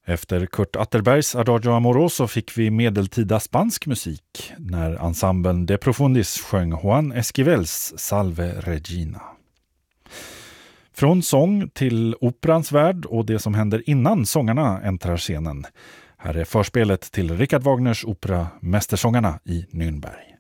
Efter Kurt Atterbergs Adagio Amoroso fick vi medeltida spansk musik när ensemblen De Profundis sjöng Juan Esquivels Salve Regina. Från sång till operans värld och det som händer innan sångarna äntrar scenen. Här är förspelet till Richard Wagners opera Mästersångarna i Nürnberg.